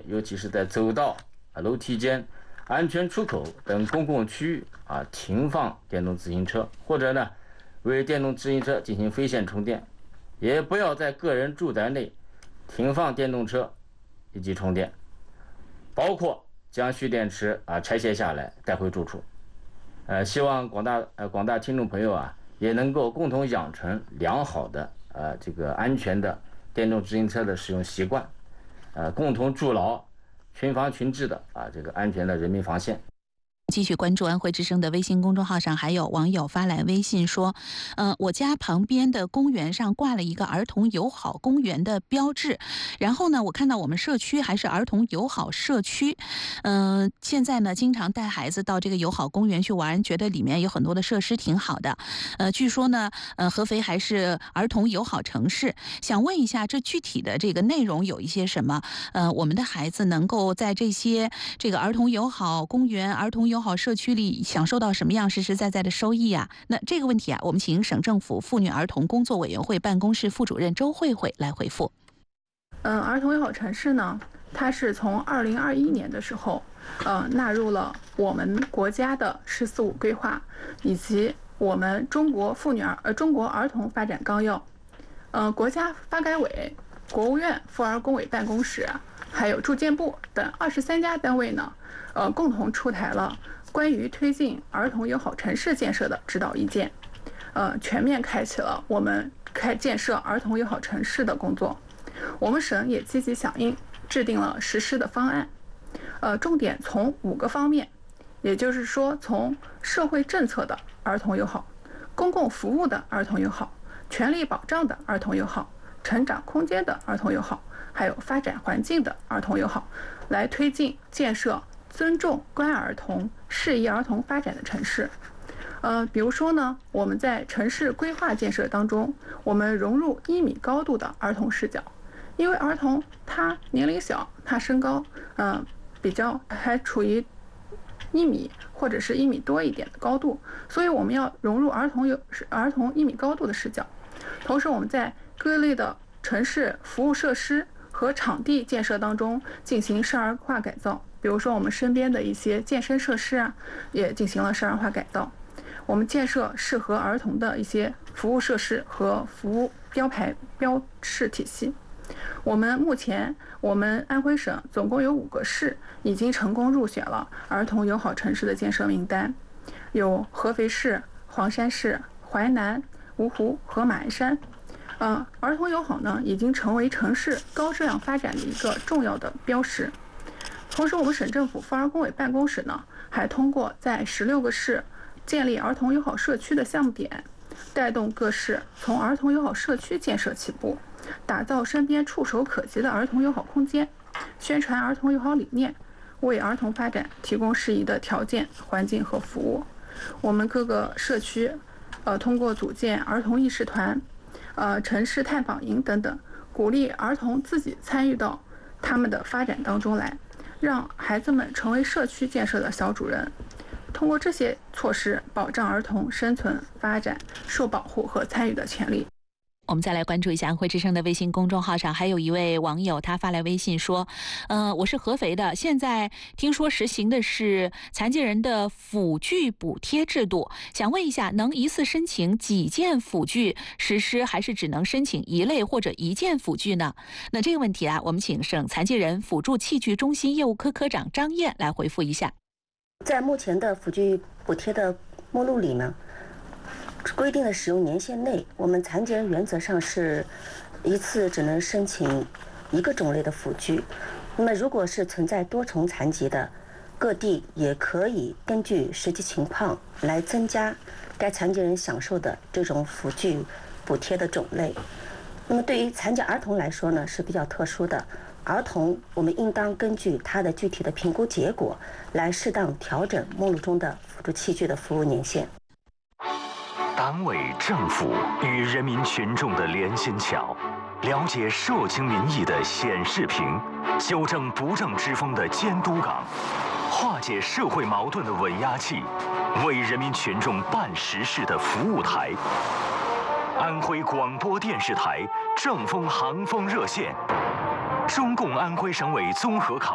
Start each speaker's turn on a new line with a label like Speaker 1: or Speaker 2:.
Speaker 1: 尤其是在走道、楼梯间、安全出口等公共区域停放电动自行车，或者呢为电动自行车进行非线充电，也不要在个人住宅内停放电动车以及充电，包括将蓄电池拆卸下来带回住处。希望广大听众朋友也能够共同养成良好的这个安全的电动自行车的使用习惯，共同筑牢群防群治的这个安全的人民防线。
Speaker 2: 继续关注安徽之声的微信公众号上，还有网友发来微信说，我家旁边的公园上挂了一个儿童友好公园的标志，然后呢，我看到我们社区还是儿童友好社区，现在呢，经常带孩子到这个友好公园去玩，觉得里面有很多的设施挺好的，据说呢，合肥还是儿童友好城市，想问一下，这具体的这个内容有一些什么？我们的孩子能够在这个儿童友好公园、儿童友好社区里享受到什么样实实在在的收益啊？那这个问题我们请省政府妇女儿童工作委员会办公室副主任周慧慧来回复。
Speaker 3: 儿童友好城市呢，它是从2021年的时候，纳入了我们国家的“十四五”规划，以及我们中国儿童发展纲要，国家发改委、国务院妇儿工委办公室，还有住建部等23家单位呢，共同出台了关于推进儿童友好城市建设的指导意见，全面开启了我们建设儿童友好城市的工作。我们省也积极响应，制定了实施的方案，重点从5个方面，也就是说，从社会政策的儿童友好、公共服务的儿童友好、权利保障的儿童友好、成长空间的儿童友好，还有发展环境的儿童友好，来推进建设尊重关爱儿童、适宜儿童发展的城市。比如说呢，我们在城市规划建设当中，我们融入1米高度的儿童视角，因为儿童他年龄小，他身高比较还处于1米或者是1米多一点的高度，所以我们要融入儿童1米高度的视角。同时，我们在各类的城市服务设施和场地建设当中进行少儿化改造，比如说我们身边的一些健身设施也进行了少儿化改造。我们建设适合儿童的一些服务设施和服务标示体系。目前我们安徽省总共有5个市已经成功入选了儿童友好城市的建设名单，有合肥市、黄山市、淮南、芜湖和马鞍山。儿童友好呢，已经成为城市高质量发展的一个重要的标识。同时，我们省政府妇儿工委办公室呢，还通过在16个市建立儿童友好社区的项目点，带动各市从儿童友好社区建设起步，打造身边触手可及的儿童友好空间，宣传儿童友好理念，为儿童发展提供适宜的条件、环境和服务。我们各个社区，通过组建儿童议事团、城市探访营等等，鼓励儿童自己参与到他们的发展当中来，让孩子们成为社区建设的小主人。通过这些措施，保障儿童生存、发展、受保护和参与的权利。
Speaker 2: 我们再来关注一下安徽之声的微信公众号上，还有一位网友他发来微信说，我是合肥的，现在听说实行的是残疾人的辅具补贴制度，想问一下，能一次申请几件辅具实施，还是只能申请1类或者1件辅具呢？那这个问题我们请省残疾人辅助器具中心业务科科长张燕来回复一下。
Speaker 4: 在目前的辅具补贴的目录里呢，规定的使用年限内，我们残疾人原则上是一次只能申请1个种类的辅具。那么如果是存在多重残疾的，各地也可以根据实际情况来增加该残疾人享受的这种辅具补贴的种类。那么对于残疾儿童来说呢，是比较特殊的。儿童我们应当根据他的具体的评估结果来适当调整目录中的辅助器具的服务年限。
Speaker 5: 党委政府与人民群众的连心桥，了解社情民意的显示屏，纠正不正之风的监督岗，化解社会矛盾的稳压器，为人民群众办实事的服务台。安徽广播电视台正风航风热线，中共安徽省委综合考